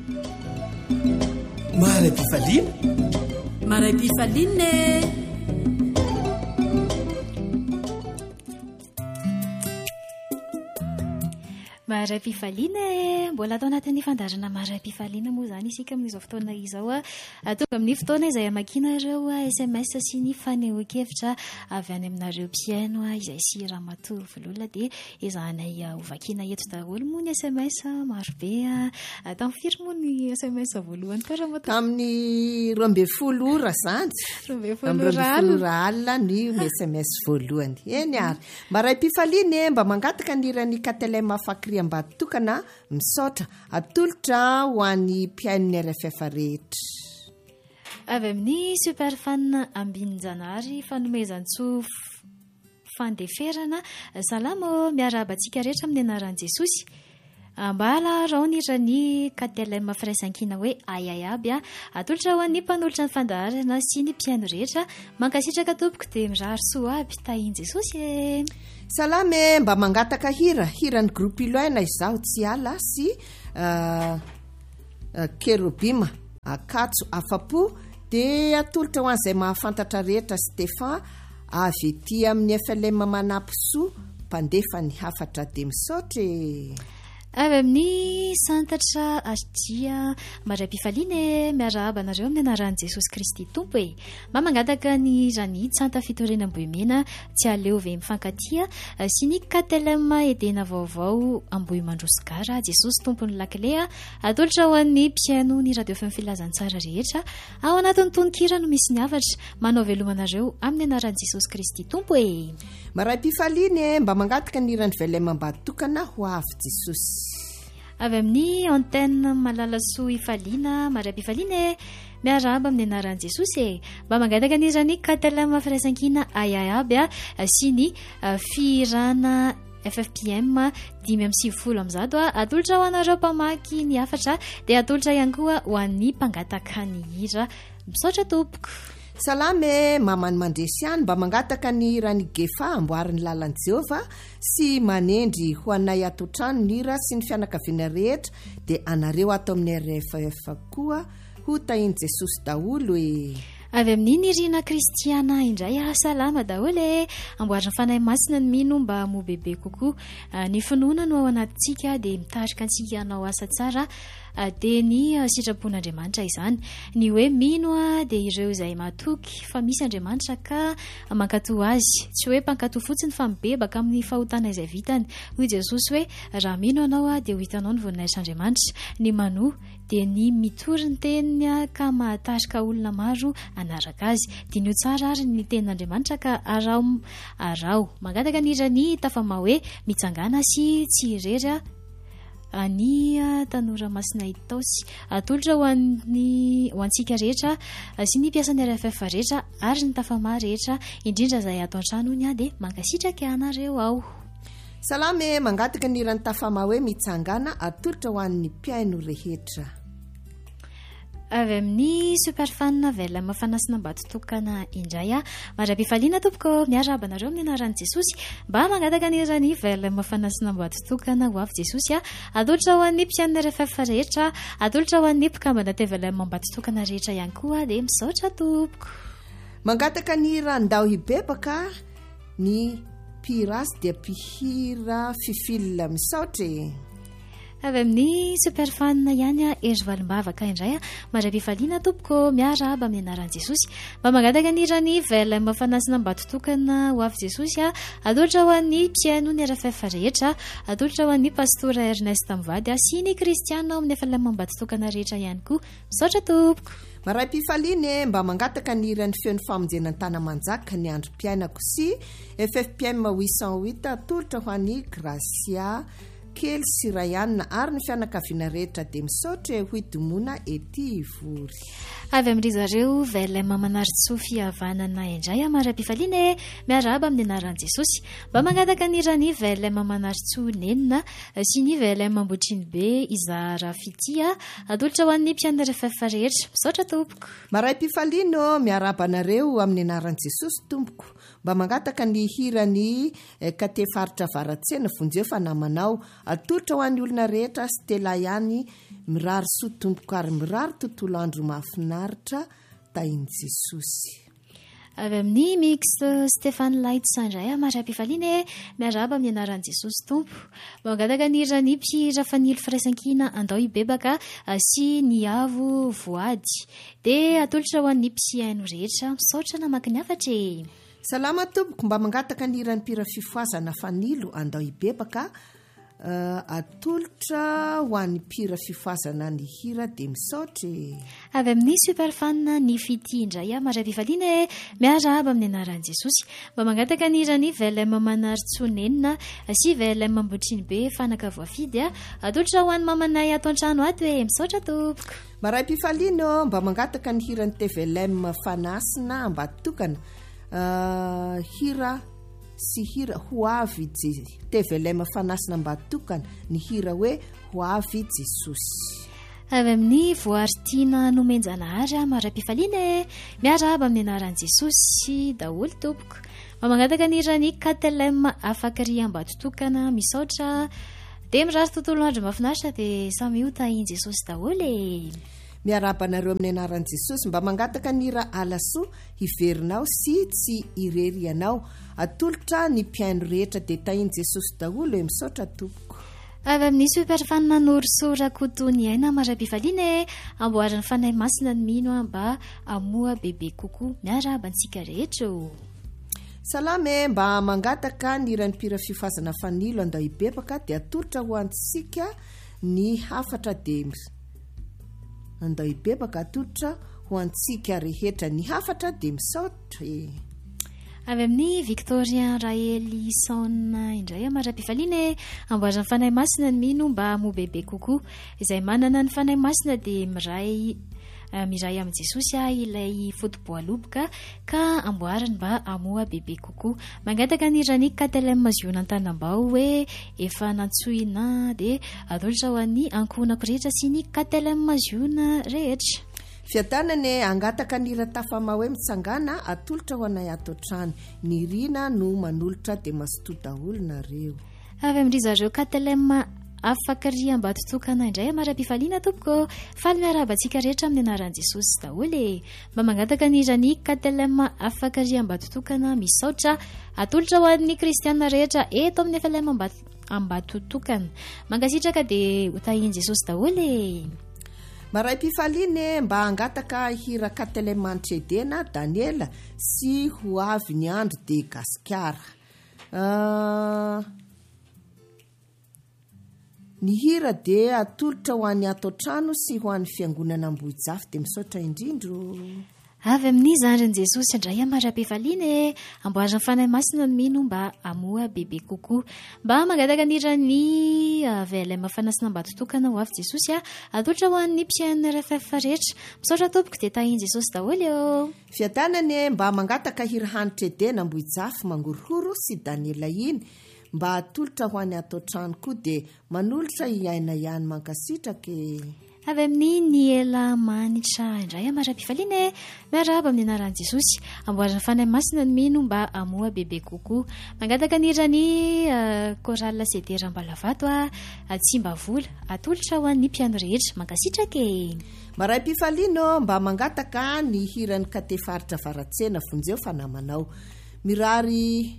Maraim-pifaliana. Maraim-pifaliana. Maraim-pifaliana mbola atao anatin'ny fandarana maraim-pifaliana moa zany isika amin'izao fotoana izao tonga amin'ny fotoana izay amakinareo SMS sy ny fanehoan-kevitra avy any aminareo mpiaino izay sy ramatory vololona dia izahanay hovakiana eto daholo moa ny SMS marobe tamin'ny firy moa ny SMS voalohany ka raha tamin'ny 12 ora zany 12 ora alina ny SMS voalohany eny ary maraim-pifaliana mba mangataka nirany katelema fakria mba tokana misaotra atolotra ho an'ny mpiainony RFF rehetra. Avy amin'ny super fan Ambinjanary fanomezan-tsoa fandeferana salamo miarabantsika rehetra amin'ny anaran'i Jesosy. Mbala rao nirany katelema firaisankina hoe ayayaby atolotra ho an'ny mpanolotra ny fandaharana sy ny mpiaino rehetra mankasitraka tompoko dia mirary soa aby tahian Jesosy salame mba mangataka hirany groupe iloaina izaho tsy ala sy kerobima akatso afapo dia atolotra ho an'izay mahafantatra rehetra Stefan avy ety amin'ny FLM manampisoa mpandefa ny hafatra dia misaotra avy amin'ny santatra Astia maraim-pifaliana miarahaba anareo amin'ny anaran'i Jesosy Kristy tompo mba mangataka ny ranitsy santa fitorena Ambohimena tsy aleo ve mifankatia sy ny katelema edena vaovao Ambohimandrosigara Jesosy tompony lakile atolotra ho an'ny mpiaino ny radio fm filazantsara rehetra ao anatin'ny tononkira no misy ny avatra manao velomanareo amin'ny anaran'i Jesosy Kristy tompo maraim-pifaliana mba mangataka ny rany velema mba tokana ho avy Jesosy avy amin'ny antenne malalasoa ifaliana maraim-pifaliana miarahaba amin'ny anaran'i Jesosy mba mangataka nizany katelema firaisankina ayayaby sy ny firana FFPM 5:70 amizado atolotra ho anareo mpamaky ny afatra dia atolotra ihany koa ho an'ny mpangataka ny hira misaotra tompoko. Salame mamany mandresiany mba mangataka ny rany gefa amboariny lalan'i Jehova sy manendry ho anay ato trano ny hira sy ny fianakaviana rehetra dia anareo ato amin'ny RFF koa ho tahian Jesosy daholo avy amin'ny nirina kristiana indray salama daholo amboariny fanahy masina ny mino mba mo bebe kokoa ny finoana no ao anatintsika dia mitarika antsika hanao asa tsara dia ny sitrapon'Andriamanitra izany ny hoe mino dia ireo izay matoky fa misy Andriamanitra ka mankatoa azy tsy hoe mpankatoa fotsiny fa mibebaka amin'ny fahotana izay vitany hoy Jesosy hoe raha mino anao dia ho hitanao ny voninahitry'Andriamanitra ny manoa dia ny mitory ny teniny ka mahatarika olona maro anaraka azy dia ny tsara ary ny tenin'Andriamanitra ka arao mangataka nirany tafama hoe mitsangana sy tsy irery ny tanora masina Itaosy atolotra ho antsika rehetra sy ny mpiasan'ny RFF rehetra ary ny tafama rehetra indrindra izay ato an-trano iny dia mankasitraka anareo ao. Salame mangataka nirany tafama hoe mitsangana atolotra ho an'ny mpiaino rehetra. Avy amin'ny super fan vela mafanasina mba totokana indray maraim-pifaliana tompoko miarahaba anareo amin'ny anaran'i Jesosy mba mangataka nirany vela mafanasina mba totokana ho avy Jesosy atolotra ho an'ny mpiaino RFF rehetra atolotra ho an'ny mpikambana tevela mba totokana rehetra ihany koa dia misaotra tompoko mangataka ny randao hibebaka ny pirasy dia mpihira fifilina misaotra avy amin'ny super fan ihany ery valimbavaka indray maraim-pifaliana tompoko miarahaba amin'ny anaran'i Jesosy mba mangataka nirany vela mafanasina mba totokana ho avy Jesosy atolotra ho an'ny mpiaino ny RFF rehetra atolotra ho an'ny pastora Ernest Mivady sy ny kristiana amin'ny FLM mba totokana rehetra ihany koa misaotra tompoko maraim-pifaliana mba mangataka nirany feon'ny famonjenan-tana-manjaka ny andro mpiainako sy FFPM 808 atolotra ho an'ny Gracia kely sy Rayanna ary ny fianakaviana rehetra dia misaotra hoy domona ety ivory avy amin'ry zareo velema manaritsoa fihavanana indray maraim-pifaliana miarahaba amin'ny anaran'i Jesosy mba mangataka nirany velema manaritsoa nenina sy ny velema ambotriny be izara fitia atolotra ho an'ny mpiaino RFF rehetra misaotra tompoko maraim-pifaliana miarahaba anareo amin'ny anaran'i Jesosy tompoko mba mangataka ny hirany katefaritra varatsena vonjeo fa namanao atolotra ho an'ny olona rehetra Stella ihany mirary soa tompoko ary mirary tontolo andro mahafinaritra tainy Jesosy. Avy amin'ny mix Stéphane Laitsa indray mara-pifaliana miaraba amin'ny anaran'i Jesosy tompo. Mangataka ny irany mpihira fanilo firaisan-kina andao ibebaka sy ny avo voady. Dia atolotra ho an'ny mpihaino rehetra misaotra namaky ny afatra. Salama tompoko, mba mangataka ny irany mpihira fifoazana fanilo andao ibebaka. Atolotra ho an'ny mpihira fifoazana ny hira dia misaotra. Avy amin'ny superfan ny fity indray mara-pifaliana miaraba amin'ny anaran'i Jesosy. Mba mangataka ny irany VLM Manaritsoanenina sy VLM Ambotriny be fanaka voafidy. Atolotra ho an'ny mamanay ato an-trano ato hoe misaotra tompoko. Maray-pifaliana mba mangataka ny hirany TVLM Fanasina mba tokana hira sy hira ho avy TVLM Fanasina mba tokana ny hira hoe ho avy Jesosy. Avy amin'ny voaritiana nomenjanahary mara-pifaliana miaraba amin'ny anaran'i Jesosy daholo tompoko. Mba mangataka ny irany KTLM afakary mba totokana misaotra dia mirary tontolo andro mahafinaritra dia samy io tahian Jesosy daholo. Miarabanareo amin'ny anaran'i Jesosy mba mangataka ny ira alasoa hiverinao sy tsy irerianao. Atolotra ny mpihaino rehetra dia tahian Jesosy daholo misaotra tompoko. Avy amin'ny superfan Norsora Kotony aina mara-pifaliana amboarany fanahy masina ny mino mba amoa bebe koko miaraba antsika rehetra. Salame mba mangataka ny irany mpihira fifoazana fanilo andao ibebaka dia atolotra ho antsika ny hafatra dia andao ibebaka atolotra ho antsika rehetra ny hafatra dia misaotra. Avy amin'ny Victorien Raelison indray mara-pifaliana amboarany fanahy masina ny mino mba amoa bebe koko izay manana ny fanahy masina dia miray amin'ny Jesosy ilay fotoboaloboka ka amboarany mba amoa bebe koko. Mangataka ny irany KTLM Ziona Antanambao hoe efa nantsoina dia atolotra ho an'ny ankonako rehetra sy ny KTLM Ziona rehetra. Fiadanany angataka ny iratafa hoe mitsangana atolotra ho anay ato trano ny rina no manolotra dia masoto daholo nareo. Avy amin'ny zareo KTLM afakary mba totokana indray mara-pifaliana tompoko faly miaraba antsika rehetra amin'ny anaran'i Jesosy daholo. Mba mangataka ny irany KTLM afakary mba totokana misaotra atolotra ho an'ny kristiana rehetra eto amin'ny FLM mba totokana mangasitraka dia tahian Jesosy daholo. Maray-pifaliana mba angataka hira KTLM Antredena Daniela sy ho avy ny andro dia gasikara. Ny hira dia atolotra ho an'ny ato trano sy ho an'ny fiangonana Ambohijafy dia misaotra indrindro. Avy amin'ny zandrin'i Jesosy indray mara-pifaliana amboarany fanahy masina ny mino mba amoa bebe koko. Mba mangataka ny irany VLM Fanasina mba totokana ho avy Jesosy atolotra ho an'ny mpihaino RFF rehetra misaotra tompoko dia tahian Jesosy daholo. Fiadanany mba mangataka hira hanitra edena Ambohijafy Mangorohoro sy Daniela iny mba atolotra ho an'ny ato trano koa dia manolotra iaina ihany mankasitraka. Avy amin'ny Niela Manitra indray mara-pifaliana miaraba amin'ny anaran'i Jesosy amboarany fanahy masina ny mino mba amoa bebe koko. Mangataka ny irany korala sedera Mbalavato Tsimba vola atolotra ho an'ny mpihaino rehetra mankasitraka. Maray-pifaliana mba mangataka ny hirany katefaritra Varatsena Vonjeo fanamanao mirary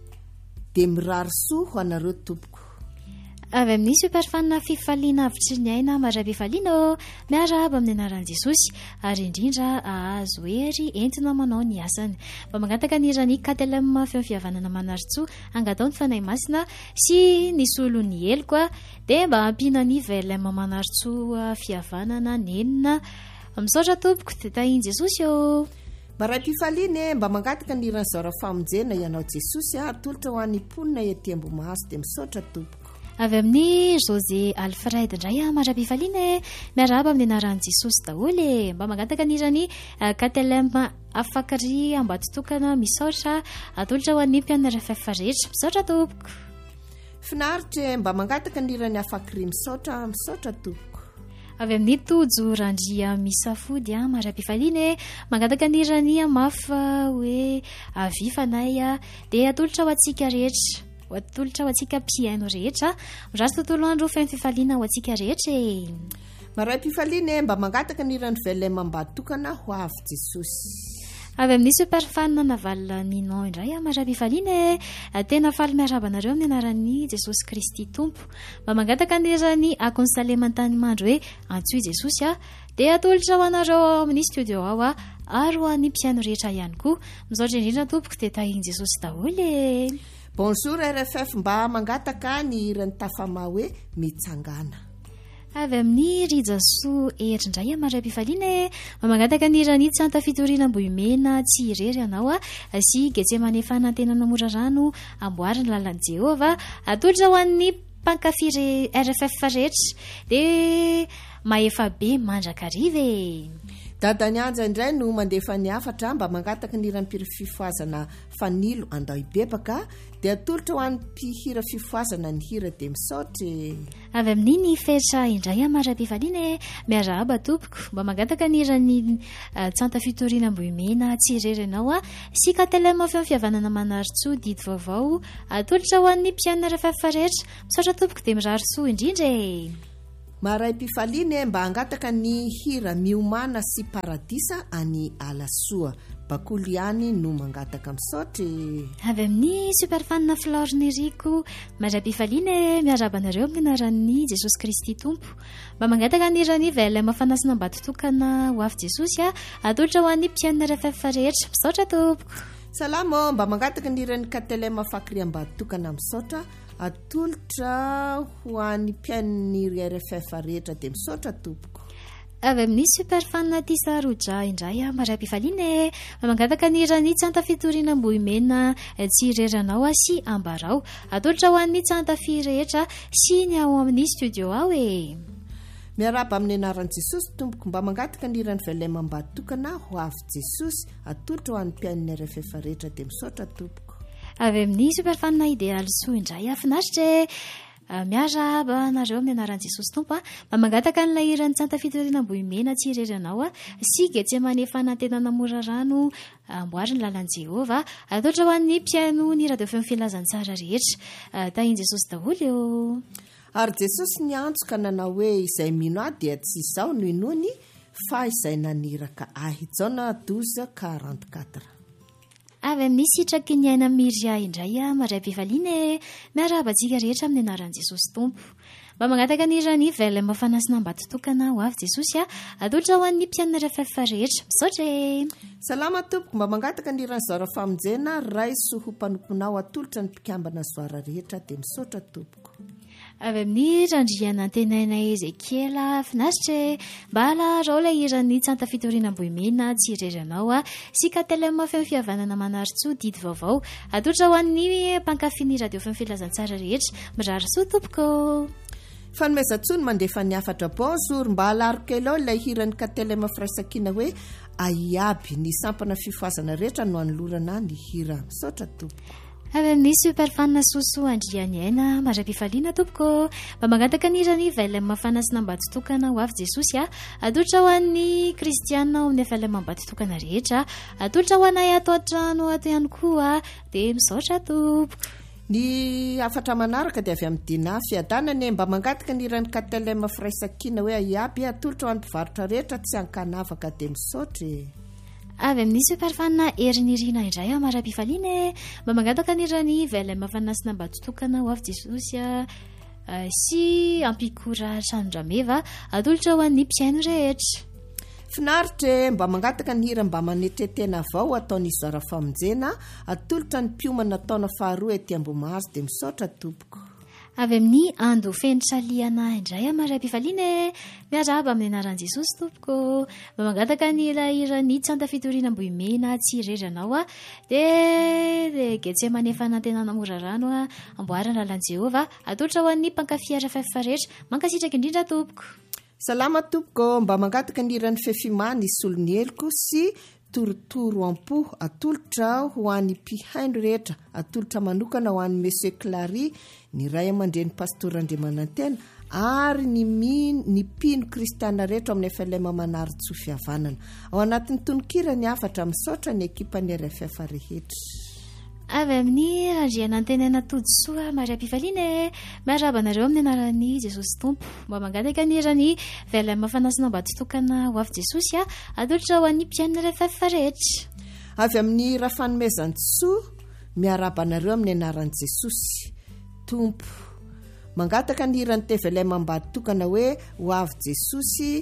dia mirary soa ho anareo tompoko. Avy amin'ny superfan fifaliana avitry ny aina mara-pifaliana miaraba amin'ny anaran'i Jesosy ary indrindra ahazo hery entina manao ny asany. Mba mangataka ny irany KTLM fiavanana Manaritsoa angatao ny fanahy masina sy ny solo ny eloko dia mba ampiana ny VLM Manaritsoa fiavanana nenina misaotra tompoko dia tahian Jesosy. Maray-pifaliana mba mangataka ny irany zara famonjena ianao Jesosy atolotra ho an'ny mponina ety Ambohimahazo dia misaotra tompoko. Avy amin'ny José Alfred indray mara-pifaliana miaraba amin'ny anaran'i Jesosy daholo. Mba mangataka ny irany KTLM afakary mba totokana misaotra atolotra ho an'ny mpihaino RFF rehetra misaotra tompoko. Finaritra mba mangataka ny irany afakary misaotra tompoko. Avy amin'ny Tojo Randria Misafody mara-pifaliana mangataka ny irany mafy hoe avy fanahy dia atolotra ho antsika rehetra. Atolotra ho antsika mpihaino rehetra mirary tontolo andro feno fifaliana ho antsika rehetra. maray mpifaliana mba mangataka nirany velemam-batokana ho avy Jesosy. Avy amin'ny superfanina navalina ninao indray maray mpifaliana tena faly miarabanareo amin'ny anaran'ny Jesosy Kristy Tompo. Mba mangataka nirany akonsaleman-tany mandro hoe antsoy Jesosy dia atolotra ho anareo amin'ny studio ao ary ho an'ny mpiaino rehetra ihany koa. Misaotra indrindra tompoko dia tahiny Jesosy daholo. Bonjour RFF, mba mangataka ny irany tafama hoe mitsangana. Avy amin'ny Rijasoa Erindray maray mpifaliana mangataka ny irany Tsanta Fitoriana Ambohimena tsy irery ianao sy Getsemane Fanantenana Morarano amboariny lalan'i Jehova atolotra ho an'ny mpankafy RFF rehetra dia maefa be mandrakariva. Dadany anja indray no mandefa ny afatra mba mangataka ny irany mpihira fifoazana fanilo andao ibebaka dia atolotra ho an'ny mpihira fifoazana ny hira dia misaotra. Avy amin'iny fetra indray maray mpifaliana miarahaba tompoko mba mangataka ny irany Tsanta Fitoriana Ambohimena tsy irery ianao sy Katelema feo fihavanana Manaritsoa didy vaovao atolotra ho an'ny mpiaino RFF rehetra. Misaotra tompoko dia mirary soa indrindra. Maray mpifaliana mba angataka ny hira miomana sy paradisa any Alasoa. Bakolo ihany no mangataka misaotra. Avy amin'ny superfanina Florneriko maray mpifaliana miarabanareo amin'ny anaran'ny Jesosy Kristy Tompo. Mba mangataka ny irany velema fanasina mbatotokana ho avy Jesosy atolotra ho an'ny mpiaino RFF rehetra. Misaotra tompoko. Salama, mba mangataka ny irany Katelema Fakiriam-batokana misaotra atolotra ho an'ny mpiainony RFF rehetra dia misaotra tompoko. Avy amin'ny superfanina Tisaroja indray maray mpifaliana mangataka ny irany Tsanta Fitoriana Ambohimena tsy ireranao sy ambarao atolotra ho an'ny Tsanta Fi rehetra sy ny ao amin'ny studio ao. Miaraba amin'ny anaran'i Jesosy tompoko mba mangataka ny irany velemam-batokana ho avy Jesosy atolotra ho an'ny mpiainony RFF rehetra dia misaotra tompoko. Avy amin'ny superfanina Idealy Soa indray afinaritra miaraba anareo amin'ny anaran'i Jesosy Tompo mba mangataka ny lahiran'ny Tsanta Fitoriana Ambohimena tsy ireranao sy Getsemane Fanantenana Morarano amboariny lalan'i Jehova atolotra ho an'ny mpiaino ny radio feo filazantsara rehetra. Tahiny Jesosy daholo eo. Ary Jesosy ny antsoka nanao hoe izay mino ahy dia tsy izao no inony fa izay naniraka ahy. Jaona 12:44. Avy amin'ny sitraky ny aina Miria indray maray mpifaliana miarabantsika rehetra amin'ny anaran'i Jesosy Tompo. Mba mangataka ny irany velema fanasina mbatotokana ho avy Jesosy atolotra ho an'ny mpiaino RFF rehetra. Misaotra. Salama tompoko, mba mangataka ny irany zoara famonjena ray so ho mpanomponao atolotra ny mpikambana zoara rehetra dia misaotra tompoko. Avy amin'ny randriana antenaina Ezekiela finaritra mba alarao ilay irany Tsanta Fitoriana Ambohimena tsy ireranao sy Katelema feo fihavanana Manaritsoa didy vaovao atolotra ho an'ny mpankafy radio feo filazantsara rehetra. Mirary soa tompoko. Fanomezantsony mandefa ny afatra bonjour mba alaroko elo ilay hirany Katelema firaisakina hoe aiaby ny sampana fifoazana rehetra no anolorana ny hira. Misaotra tompoko. Avy amin'ny superfanina Sosoa Andriany aina maray mpifaliana tompoko mba mangataka ny irany velema fanasina mbatotokana ho avy Jesosy atolotra ho an'ny kristiana ao amin'ny velema mbatotokana rehetra atolotra ho anay ato an-trano ato ihany koa dia misaotra tompoko. Ny afatra manaraka dia avy amin'ny dina fiadanany mba mangataka ny irany Katelema firaisakina hoe aiaby atolotra ho an'ny mpivarotra rehetra tsy hankanavaka dia misaotra. Avy amin'ny superfanina Erinirina indray maray mpifaliana mba mangataka ny irany velema fanasina mbatotokana ho avy Jesosy sy ampikora Trandrameva atolotra ho an'ny mpiaino rehetra. Finaritra mba mangataka ny hira mba manetretena avao ataon'ny zoara famonjena atolotra ny mpiomana taona faharoa ety Ambomahazo dia misaotra tompoko. Avy amin'ny ando fentraliana indray maray mpifaliana miaraba amin'ny anaran'i Jesosy tompoko mba mangataka ny irany Tsanta Fitoriana Ambohimena tsy ireranao dia Getsemane Fanantenana Morarano amboariny lalan'i Jehova atolotra ho an'ny mpankafy RFF rehetra. Mankasitraka indrindra tompoko. Salama tompoko, mba mangataka ny irany fefimany solony eloko sy torotoro ampo atolotra ho an'ny mpihaino rehetra atolotra manokana ho an'ny Monsieur Clary ny ray aman-dreny pastor Andriamanantena ary ny mpino kristiana rehetra amin'ny FLM Manaritsoa fihavanana ao anatin'ny tononkira ny afatra misaotra ny ekipa ny RFF rehetra. avy amin'ny randriana antenana todosoa Mariam-Pifaliana miarabanareo amin'ny anaran'i Jesosy Tompo mba mangataka nirany VLM fanasina mba totokana ho avy Jesosy atolotra ho an'ny mpiainona rehefa rehetra. Avy amin'ny rafanomezansoa miarabanareo amin'ny anaran'i Jesosy Tompo mangataka nirany VLM mba totokana hoe ho avy Jesosy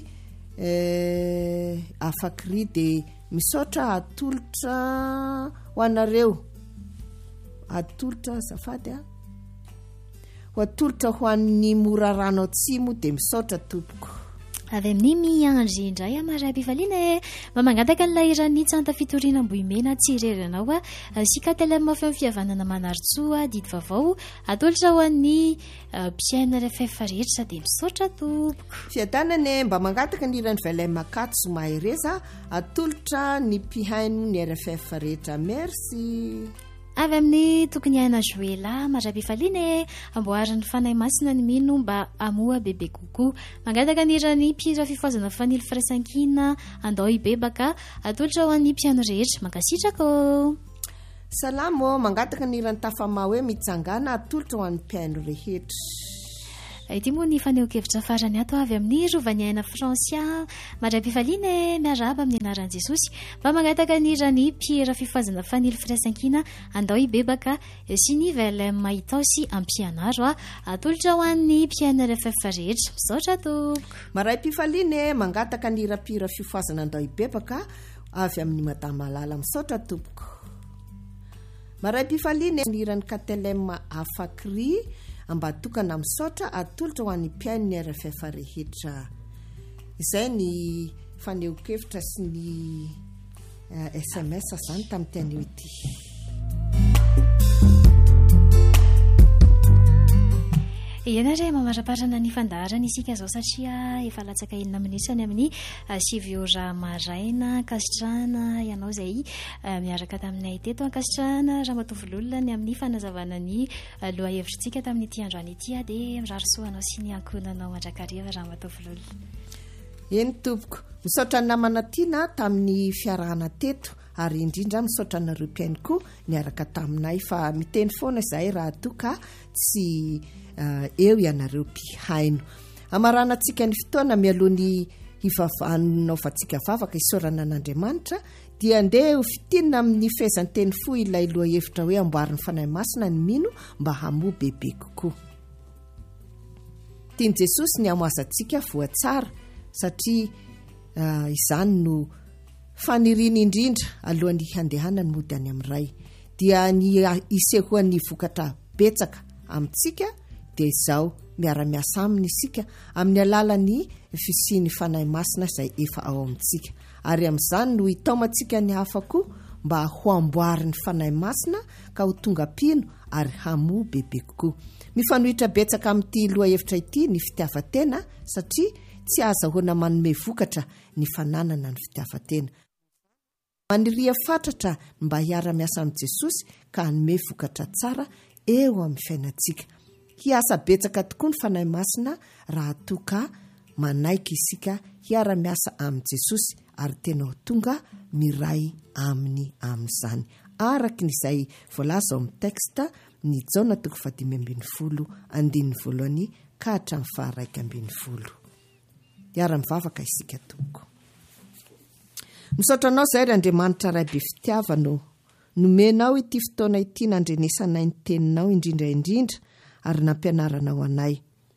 afakry de misaotra atolotra ho anareo atolotra zafady ho atolotra ho an'ny mora rano atsimo de misaotra tompoko. Avy amin'ny miandry indray Mariam-Pifaliana mba mangataka n'ilay irany tsanta fitoriana Ambohimena tsireranao sika telema feo fihavanana Manaritsoa didy vavao atolotra ho an'ny mpiaina rehefa rehetra de misaotra tompoko. Fiadanane mba mangataka nirany VLM Makatso Mahereza atolotra ny mpihaino ny rehefa rehetra. Merci. Avy amin'ny tokony aina Joela Mariam-Pifaliana amboarin'ny fanahy masina ny mino mba amoa bebe kokoa mangataka nirany mpira fifazana fanily firaisankina andao ibebaka atolotra ho an'ny mpiano rehetra mankasitrako. Salamo mangataka nirany tafama hoe mitsangana atolotra ho an'ny mpiaino rehetra. Ity moa ny faneho-kevitra farany ato avy amin'ny rovany aina Francia Mariam-Pifaliana miaraba amin'ny anaran'i Jesosy mba mangataka nirany mpira fifazana fanily firaisankina andao ibebaka sy ny VLM Itaosy ampianaro atolotra ho an'ny mpiaina rehefa rehetra misaotra tompoko. Mariam-Pifaliana mangataka nira mpira fifazana andao ibebaka avy amin'ny madama Lala misaotra tompoko. Mariam-Pifaliana nirany Katelem afakry amba tokana misaotra atolotra ho an'ny mpiaino ny rehefa rehetra. Izay ny faneho-kevitra sy ny SMS zany tamin'ny tianio ity. Ianare mamaraparana ny fandaharana isika zao satria efa latsaka 9 minitra ny amin'ny 7 maraina kasitrana ianao zay miaraka taminay teto ankasitrana Ramatovololona ny amin'ny fanazavana ny loha hevitrintsika tamin'ny ity androany ity de mirarosoanao sy ny ankonanao mandrakariva Ramatovololona. Eny tompoko misaotra namana tiana tamin'ny fiarahana teto ary indrindra misaotra nareo mpiaino koa niaraka taminay fa miteny foana zahay raha toka tsy eo ianareo mpihaino amarana antsika ny fotoana mialohan'ny hivavahana ovatsika vavaka isorana an'Andriamanitra dia andeha ho fitinina amin'ny fehezanteny fo ilay loha hevitra hoe amboarin'ny fanahy masina ny mino mba hamoa bebe kokoa. Tiany Jesosy ny amoazantsika voatsara satria izany no faniriana indrindra alohan'ny handehanany mody any amin'ray dia ny isehoan'ny vokatra betsaka amintsika dia izao miara-miasa aminy isika amin'ny alalan'ny fisiany fanahy masina izay efa ao amintsika ary amin'izany no hitaomantsika ny hafako mba ho amboarin'ny fanahy masina ka ho tonga pino ary hamoa bebe kokoa. Mifanohitra betsaka amin'ity loha hevitra ity ny fitiavatena satria tsy azahoana manome vokatra ny fananana ny fitiavatena. Maniria fatratra mba hiara-miasa amin'ny Jesosy ka hanome vokatra tsara eo amin'ny fiainantsika. Hiasa betsaka tokoa ny fanahy masina raha toka manaiky isika hiara-miasa amin'ny Jesosy ary tena ho tonga miray aminy amin'izany. Araka n'izay voalaza ao amin'ny teksta ny Jaona 5:12 andininy voalohany ka hatramin'ny 2:12. Hiara-mivavaka isika tompoko. Misaotra anao zay ry Andriamanitra ray be fitiavano nomenao ity fotoana ity nandrenesanay ny teninao indrindra ary nampianaranao anay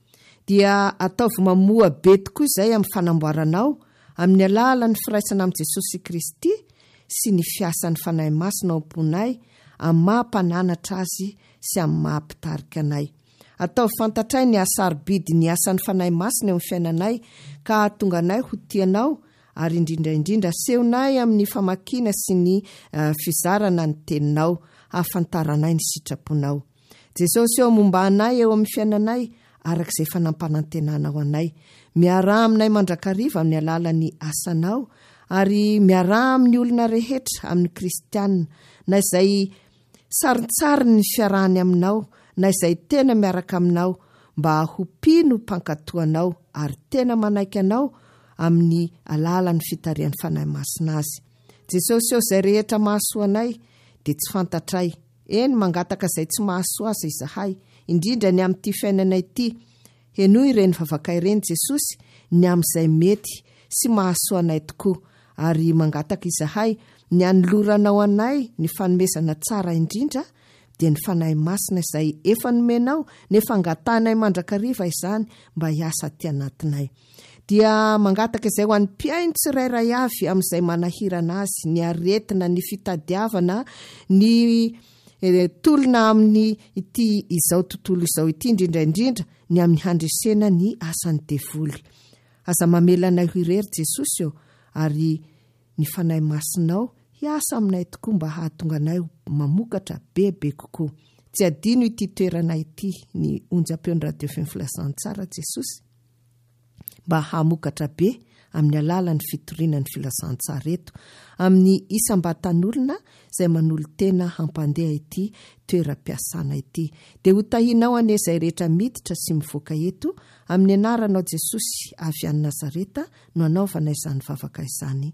dia ataovy mamoa be tokoa izay amin'ny fanamboaranao amin'ny alalan'ny firaisana amin'i Jesosy Kristy sy ny fiasan'ny fanahy masina ao am-ponay amin'ny mahampananatra azy sy amin'ny mahampitarika anay. Atao fantatray ny asarobidy ny asan'ny fanahy masina eo amin'ny fiainanay ka tonga anay ho tianao ary indrindra sehonay amin'ny famakiana sy ny fizarana ny teninao hafantaranay ny sitraponao. Jesosy eo momba anay eo amin'ny fiainanay arak'izay fanampanantenanao anay. Miara aminay mandrakariva amin'ny alalan'ny asanao ary miara amin'ny olona rehetra amin'ny kristianina na izay saritsary ny fiarahany aminao na izay tena miaraka aminao mba hopino mpankatoanao ary tena manaiky anao amin'ny alalan'ny fitarian'ny fanahy masina azy. Jesosy eo izay rehetra mahasoa anay dia tsy fantatray eny mangataka izay tsy mahasoa aza izahay indrindra ny amin'ity fiainana ity henoy ireny vavaka ireny Jesosy ny amin'izay mety sy mahasoa anay tokoa ary mangataka izahay ny anoloranao anay ny fanomezana tsara indrindra dia ny fanahy masina izay efa nomenao nefa angatanay mandrakariva izany mba hiasa ty anatinay dia mangataka izay ho an'ny mpiaino tsirairay avy amin'izay manahirana azy ny aretina ny fitadiavana ny tolona amin'ny ity izao tontolo izao ity indrindraindrindra ny amin'ny handresena ny asan'ny devoly aza mamelanay ho irery Jesosy eo ary ny fanahy masinao hiasa aminay tokoa mba hahatonga anay mamokatra bebe kokoa tsy adino ity toerana ity ny onjam-peon'ny radio femo filasan-tsara Jesosy mba hamokatra be amin'ny alalan'ny fitoriana ny filasan-tsara eto amin'ny isam-batan'olona izay manolo tena hampandeha ity toeram-piasana ity dia ho tahinao ane izay rehetra miditra sy mivoaka eto amin'ny anaranao Jesosy avy any Nazareta no anaovana izany vavaka izany.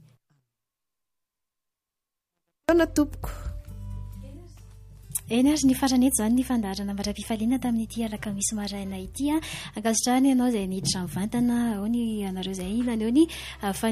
Tompoko eny ary ny faranety zany ny fandarana mara-pifaliana tamin'ity alakamisy maraina ity ankasitrahany ianao izay niditra mivantana ao ny anareo izay ilana eo ny